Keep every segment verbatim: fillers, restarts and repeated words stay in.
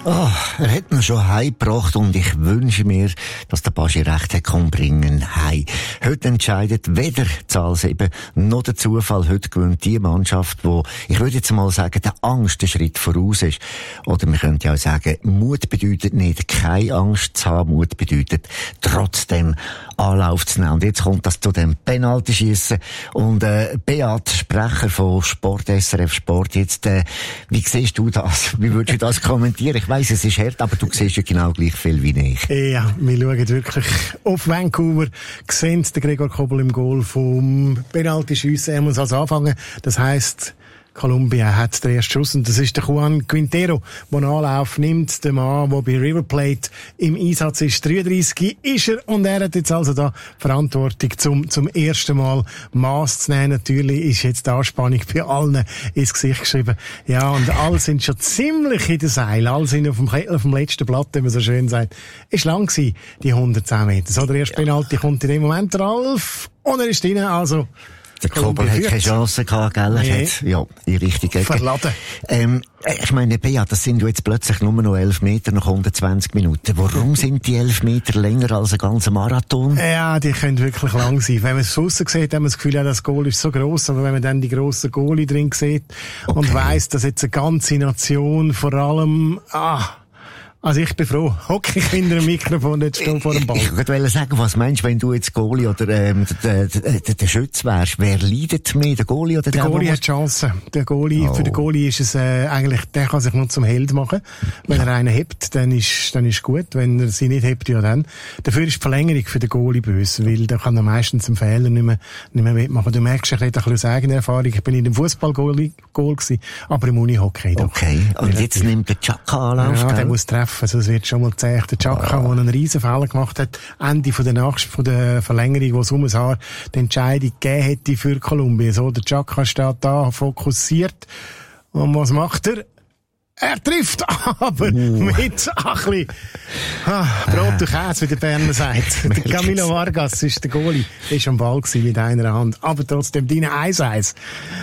Oh, er hat mir schon heimgebracht und ich wünsche mir, dass der Baschi recht hat kommen bringen heim. Heute entscheidet weder Zahl sieben noch der Zufall. Heute gewinnt die Mannschaft, wo, ich würde jetzt mal sagen, der Angst der Schritt voraus ist. Oder man könnte auch sagen, Mut bedeutet nicht, keine Angst zu haben. Mut bedeutet, trotzdem Anlauf zu nehmen. Und jetzt kommt das zu dem Penaltyschiessen. Und, äh, Beat, Sprecher von Sport, S R F Sport, jetzt, äh, wie siehst du das? Wie würdest du das kommentieren? Ich weiss, es ist hart, aber du siehst ja genau gleich viel wie ich. Ja, wir schauen wirklich auf Vancouver, sehen den Gregor Kobel im Goal vom Penaltyschiessen. Er muss also anfangen. Das heisst, Kolumbien hat den ersten Schuss und das ist der Juan Quintero, der einen Anlauf nimmt. Der Mann, der bei River Plate im Einsatz ist. dreiunddreissig ist er und er hat jetzt also da Verantwortung zum, zum ersten Mal Maß zu nehmen. Natürlich ist jetzt die Anspannung bei allen ins Gesicht geschrieben. Ja, und alle sind schon ziemlich in der Seil. Alle sind auf dem, auf dem letzten Blatt, wie man so schön sagt. Ist lang gewesen, die hundertzehn Meter. So, der erste Penalty kommt in dem Moment, Ralf, und er ist drin, also der Kobel hat keine Chance gehabt, gell? Er nee. hat, ja, in richtige Ecke. Verladen. Ähm, ich meine, Bea, das sind jetzt plötzlich nur noch elf Meter nach hundertzwanzig Minuten. Warum sind die elf Meter länger als ein ganzer Marathon? Ja, die können wirklich lang sein. Wenn man es draussen sieht, hat man das Gefühl, ja, das Goal ist so gross, aber wenn man dann die grossen Goalie drin sieht okay. und weiss, dass jetzt eine ganze Nation vor allem, ah, also ich bin froh, hocke ich hinter dem Mikrofon, nicht stehe vor dem Ball. Ich wollte sagen, was meinst du, wenn du jetzt Goalie oder ähm, der, der, der, der Schütz wärst? Wer leidet mehr, der Goalie oder der? Der Goalie hat Chancen. Der Goalie, oh. Für den Goalie ist es äh, eigentlich, der kann sich nur zum Held machen. Wenn ja. er einen hebt, dann ist dann ist gut. Wenn er sie nicht hebt, ja dann. Dafür ist die Verlängerung für den Goalie böse, weil der kann er meistens einen Fehler nicht mehr, nicht mehr mitmachen. Du merkst, ich rede ein bisschen aus eigener Erfahrung. Ich bin in dem Fußball-Goal gewesen, aber im Unihockey doch. Okay. Und relativ. Jetzt nimmt der Chaka Anlauf. Ja, der muss treffen. Also es wird schon mal zäh. Der Chaka, der oh. einen riesen Fehler gemacht hat, Ende von der Nach- von der Verlängerung, wo es um ein Haar die Entscheidung gegeben hätte für Kolumbien. So, der Chaka steht da, fokussiert. Und was macht er? Er trifft, aber uh. mit ein bisschen ah, Brot durch Käse, wie der Berner sagt. Der Camilo Vargas ist der Goalie. Der war am Ball mit einer Hand. Aber trotzdem, deine eins eins.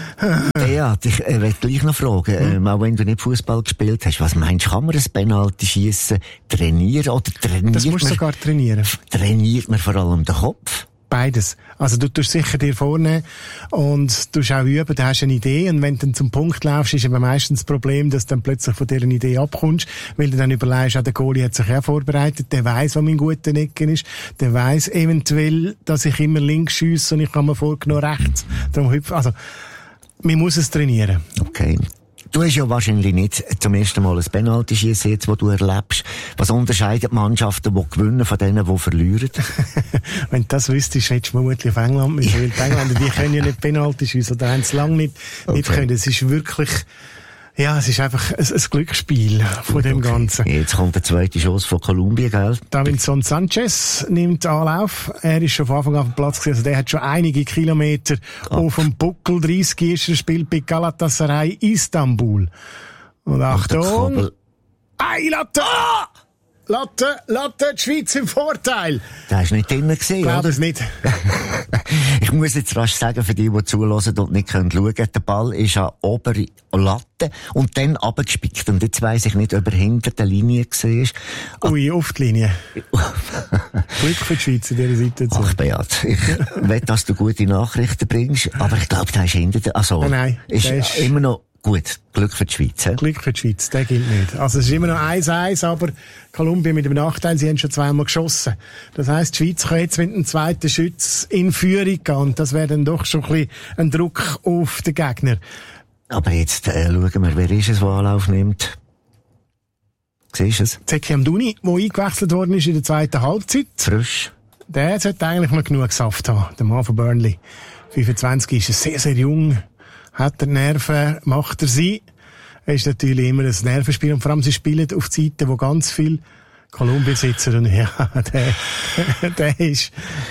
Ja, ich äh, will gleich noch fragen, hm. ähm, auch wenn du nicht Fußball gespielt hast, was meinst du, kann man ein Penalty-Schiessen trainieren oder trainiert Das musst du sogar trainieren. Trainiert man vor allem den Kopf? Beides. Also du tust sicher dir vornehmen und du auch üben, du hast eine Idee und wenn du dann zum Punkt laufst, ist aber meistens das Problem, dass du dann plötzlich von dieser Idee abkommst, weil du dann überlegst, ah, der Goalie hat sich ja vorbereitet, der weiss, was mein guter Ecken ist, der weiss eventuell, dass ich immer links schiesse und ich kann mir vorgenommen rechts. Darum hüpfen. Also, man muss es trainieren. Okay. Du hast ja wahrscheinlich nicht zum ersten Mal ein Penalty-Schiessen jetzt, das du erlebst. Was unterscheidet Mannschaften, die gewinnen, von denen, die verlieren? Wenn du das wüsstest, hättest du vermutlich auf England müssen. Weil die Engländer, die können ja nicht Penalty schiessen. Oder haben es lange nicht, okay. nicht können. Es ist wirklich, ja, es ist einfach ein, ein Glücksspiel von dem okay. Ganzen. Jetzt kommt der zweite Schuss von Kolumbien, gell? Davinson Sanchez nimmt Anlauf. Er ist schon von Anfang an auf dem Platz gewesen. Also der hat schon einige Kilometer Ab. auf dem Buckel. dreißig ist er, spielt bei Galatasaray Istanbul. Und Achtung! Ei, Latte! Ah! Latte, Latte, die Schweiz im Vorteil. Der ist nicht drinnen gesehen, oder? Ich glaube es nicht. Ich muss jetzt rasch sagen, für die, die zuhören und nicht können schauen, der Ball ist an obere Latte und dann runtergespickt. Und jetzt weiss ich nicht, ob er hinter der Linie gesehen ist. Ui, auf die Linie. Glück für die Schweiz in dieser Situation. Ach, Beat, ich will, dass du gute Nachrichten bringst, aber ich glaube, der ist hinter der, also, nein, nein, ist, ist immer noch gut. Glück für die Schweiz, he? Glück für die Schweiz, der gilt nicht. Also es ist immer noch eins eins, aber Kolumbien mit dem Nachteil, sie haben schon zweimal geschossen. Das heisst, die Schweiz kann jetzt mit dem zweiten Schütz in Führung gehen. Und das wäre dann doch schon ein bisschen ein Druck auf den Gegner. Aber jetzt äh, schauen wir, wer ist es, der Anlauf nimmt. Siehst du es? Zeki Amdouni, der eingewechselt worden ist in der zweiten Halbzeit. Frisch. Der sollte eigentlich noch genug Saft haben, der Mann von Burnley. fünfundzwanzig ist er sehr, sehr jung. Hat er Nerven, macht er sie. Er ist natürlich immer ein Nervenspiel und vor allem sie spielen auf Zeiten, wo ganz viel Kolumbien sitzen und ja, der, der ist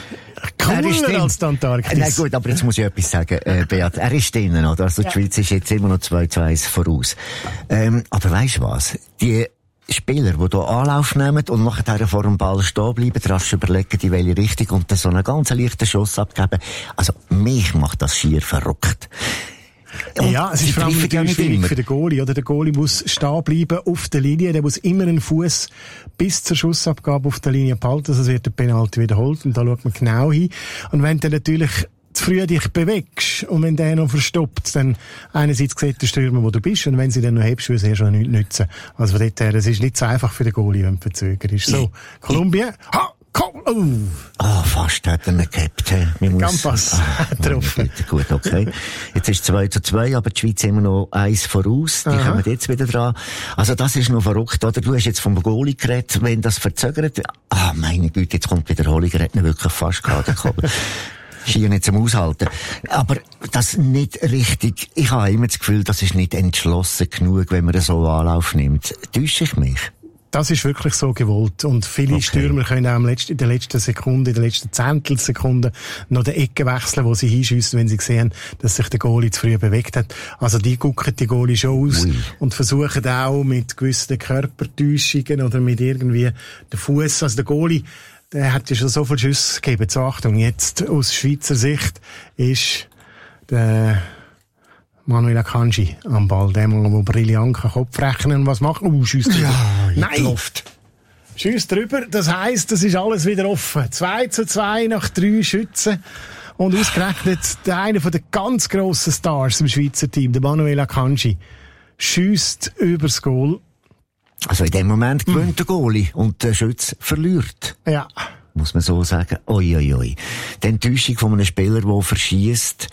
cooler als die Antarktis. Nein, gut, aber jetzt muss ich etwas sagen, äh, Beat. Er ist drinnen, oder? Also die ja. Schweiz ist jetzt immer noch zwei zu eins voraus. Ähm, aber weisst du was? Die Spieler, die hier Anlauf nehmen und nachher vor dem Ball stehen bleiben, rasch überlegen, in welche Richtung und dann so einen ganz leichten Schuss abgeben. Also, mich macht das schier verrückt. Und ja, es ist vor allem natürlich schwierig für den Goalie, oder? Der Goalie muss stehen bleiben auf der Linie, der muss immer einen Fuß bis zur Schussabgabe auf der Linie behalten, sonst wird der Penalty wiederholt, und da schaut man genau hin. Und wenn der natürlich zu früh dich bewegst und wenn der noch verstoppt, dann einerseits sieht der Stürmer, wo du bist, und wenn sie dann noch hebst, will es eh schon nichts nützen. Also von dort her, es ist nicht so einfach für den Goalie, wenn du verzögert ist. So, Kolumbien, ha! Oh. Ah, oh, fast hat er ihn gehabt. Ganz fast. Ah, getroffen. Gut, okay. Jetzt ist es zwei zu zwei, aber die Schweiz immer noch eins voraus. Die Aha. kommen jetzt wieder dran. Also das ist noch verrückt, oder? Du hast jetzt vom Goalie geredet, wenn das verzögert. Ah, meine Güte, jetzt kommt die Wiederholung. Er hat ihn wirklich fast gehabt. Schier nicht zum Aushalten. Aber das nicht richtig. Ich habe immer das Gefühl, das ist nicht entschlossen genug, wenn man so Anlauf nimmt. Täusche ich mich? Das ist wirklich so gewollt. Und viele okay. Stürmer können auch in der letzten Sekunde, in der letzten Zehntelsekunde noch die Ecke wechseln, wo sie hinschiessen, wenn sie sehen, dass sich der Goalie zu früh bewegt hat. Also die gucken die Goalie schon aus. Ui. Und versuchen auch mit gewissen Körpertäuschungen oder mit irgendwie den Fuß. Also der Goalie, der hat ja schon so viele Schüsse gegeben. So, Achtung, jetzt aus Schweizer Sicht ist der Manuel Akanji am Ball, der mal, der brillant kann Kopf rechnen und was machen. Uh, schiesst drüber. Ja, nein! Luft. Schiesst drüber, das heisst, das ist alles wieder offen. zwei zu zwei nach drei Schützen. Und ausgerechnet der eine von den ganz grossen Stars im Schweizer Team, der Manuel Akanji, schiesst übers Goal. Also in dem Moment gewinnt mm. der Goalie und der Schütz verliert. Ja. Muss man so sagen. Oi, oi, oi. Die Enttäuschung von einem Spieler, der verschießt.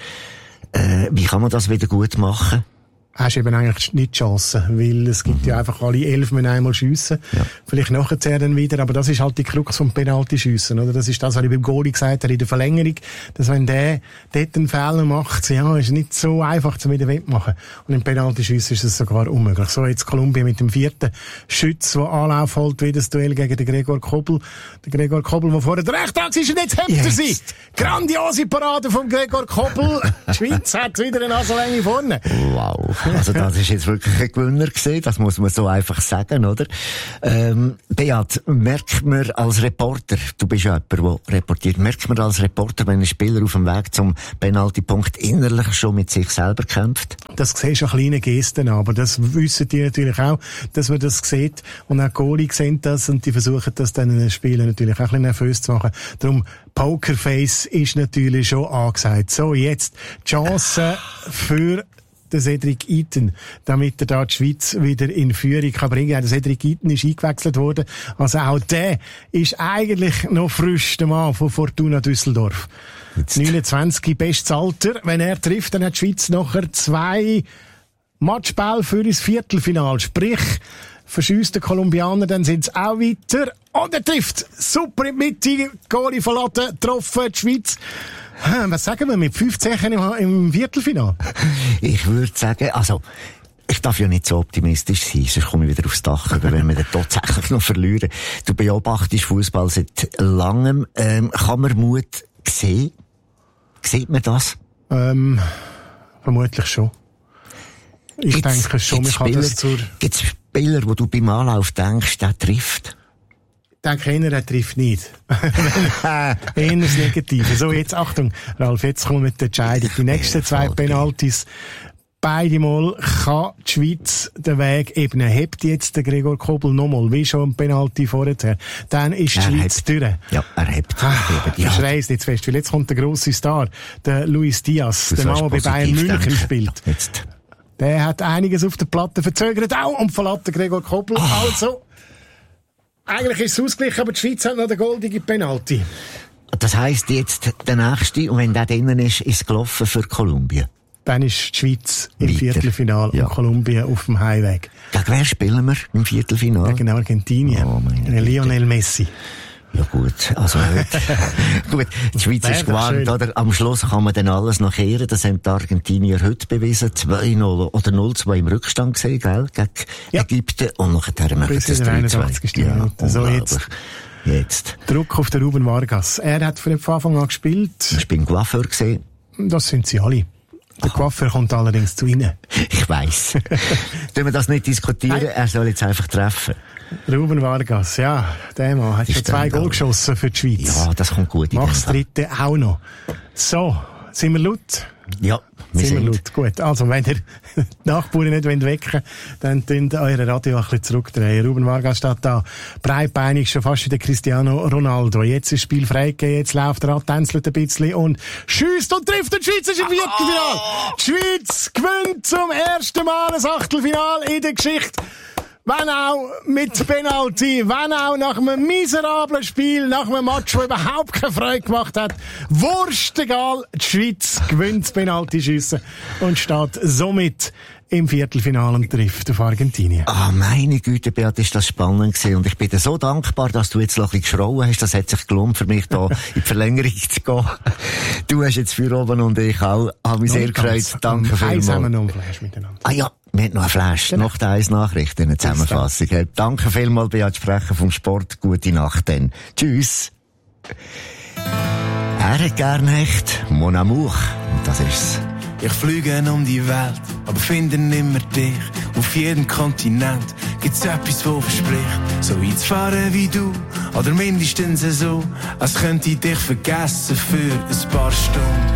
Äh, wie kann man das wieder gut machen? Hast eben eigentlich nicht die Chance, weil es gibt mhm. ja einfach alle elf müssen einmal schiessen. Ja. Vielleicht nachher dann wieder, aber das ist halt die Krux vom Penalty-Schiessen, oder? Das ist das, was ich beim Goalie gesagt habe in der Verlängerung, dass wenn der dort einen Fehler macht, ja, ist nicht so einfach zu wieder wettmachen. Und im Penalty-Schiessen ist es sogar unmöglich. So, jetzt Kolumbien mit dem vierten Schütz, der Anlauf holt, wie das Duell gegen den Gregor Kobel. Der Gregor Kobel, der vorher der Rechthax ist, und jetzt hebt er sie. Grandiose Parade vom Gregor Kobel. Die Schweiz hat wieder eine Nasenlänge vorne. Wow. Also das ist jetzt wirklich ein Gewinner gewesen, das muss man so einfach sagen, oder? Ähm, Beat, merkt man als Reporter, du bist ja jemand, der reportiert, merkt man als Reporter, wenn ein Spieler auf dem Weg zum Penaltypunkt innerlich schon mit sich selber kämpft? Das siehst du an kleinen Gesten, aber das wissen die natürlich auch, dass man das sieht, und auch Goalie sehen das, und die versuchen das dann in den Spielen natürlich auch ein bisschen nervös zu machen. Darum, Pokerface ist natürlich schon angesagt. So, jetzt die Chance für der Cedric Itten, damit er da die Schweiz wieder in Führung kann bringen. Der Cedric Itten ist eingewechselt worden. Also auch der ist eigentlich noch frisch, der Mann von Fortuna Düsseldorf. Jetzt. neunundzwanzig, bestes Alter. Wenn er trifft, dann hat die Schweiz nachher zwei Matchbälle für ins Viertelfinale. Sprich, verschießt der Kolumbianer, dann sind es auch weiter. Und er trifft. Super in die Mitte. Goalie verlassen, getroffen, die Schweiz. Was sagen wir mit fünfzehn im Viertelfinale? Ich würde sagen, also, ich darf ja nicht so optimistisch sein, sonst komme ich wieder aufs Dach, aber wenn wir dann tatsächlich noch verlieren. Du beobachtest Fußball seit langem. Ähm, kann man Mut sehen? Sieht man das? Ähm, vermutlich schon. Ich gibt's, denke schon, ich kann das zur... Gibt es Spieler, wo du beim Anlauf denkst, der trifft? Ich denke, einer, der trifft nicht. Eher das Negative. So, jetzt Achtung, Ralf, jetzt kommt mit der Entscheidung. Die nächsten zwei Penalties, beide Mal kann die Schweiz den Weg ebnen. Hebt jetzt der Gregor Kobel nochmal, wie schon ein Penalty vorher. Dann ist die er Schweiz hebt. durch. Ja, er hebt. Ah, ich schreie es nicht fest, weil jetzt kommt der grosse Star, der Luis Diaz, der Mann, der bei Bayern München denken. spielt. Jetzt. Der hat einiges auf der Platte verzögert auch und verlässt den Gregor Kobel. Oh. Also, eigentlich ist es ausgeglichen, aber die Schweiz hat noch den goldigen Penalty. Das heisst jetzt der nächste, und wenn der drinnen ist, ist es gelaufen für Kolumbien. Dann ist die Schweiz im Weiter. Viertelfinale ja. und Kolumbien auf dem Heimweg. Gegen wer spielen wir im Viertelfinale? Gegen Argentinien. Oh, Lionel Messi. Ja gut, also gut, die Schweiz ist gewarnt, oder? Am Schluss kann man dann alles noch kehren, das haben die Argentinier heute bewiesen, zwei null oder null zwei im Rückstand gesehen, gell, gegen ja. Ägypten, und nachher machen sie das drei zwei. Ja, so jetzt. Jetzt. Druck auf den Ruben Vargas. Er hat von Anfang an gespielt. Ich bin Coiffeur gesehen. Das sind sie alle. Der Coiffeur kommt allerdings zu Ihnen. Ich weiss. Können wir das nicht diskutieren? Nein. Er soll jetzt einfach treffen. Ruben Vargas, ja, der Mann hat schon zwei Goal geschossen für die Schweiz. Ja, das kommt gut. Macht das dritte auch noch. So, sind wir laut? Ja, wir sind. sind. Wir laut. Gut, also wenn ihr die Nachbarn nicht wecken wollt, dann tünt eure Radio ein bisschen zurückdrehen. Ruben Vargas steht da, breitbeinig, schon fast wie der Cristiano Ronaldo. Jetzt ist das Spiel freigegeben, jetzt läuft er ab, tänzelt ein bisschen und schiesst und trifft. Und die Schweiz ist im Viertelfinale. Die Schweiz gewinnt zum ersten Mal ein Achtelfinale in der Geschichte. Wenn auch mit Penalty, wenn auch nach einem miserablen Spiel, nach einem Match, das überhaupt keine Freude gemacht hat. Wurscht egal, die Schweiz gewinnt das Penaltyschiessen und steht somit im Viertelfinale und trifft auf Argentinien. Ah, meine Güte, Beat, ist das spannend gewesen. Und ich bin dir so dankbar, dass du jetzt noch ein bisschen geschrauen hast. Das hat sich gelohnt für mich, da in die Verlängerung zu gehen. Du hast jetzt für oben und ich auch. Habe mich sehr gefreut. Danke vielmals. Eins haben wir noch ein Flash miteinander. Ah ja, wir haben noch ein Flash. Genau. Noch eins Nachrichten, eine Zusammenfassung. Danke vielmals, Beat Sprecher vom Sport. Gute Nacht dann. Tschüss. Er hat gerne echt Mon Amour. Und das ist's. Ich fliege um die Welt, aber finde nimmer dich. Auf jedem Kontinent gibt's etwas, wo verspricht, so einzufahren wie du, oder mindestens so, als könnte ich dich vergessen für ein paar Stunden.